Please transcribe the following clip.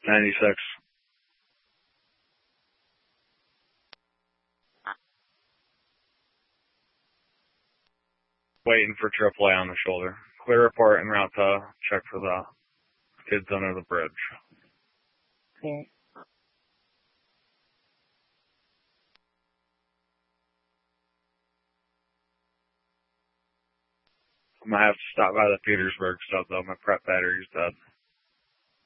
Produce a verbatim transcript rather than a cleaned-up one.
ninety-six. Waiting for triple A on the shoulder. Clear report en route to check for the kids under the bridge. Clear. I'm gonna have to stop by the Petersburg stuff though. My prep battery's dead.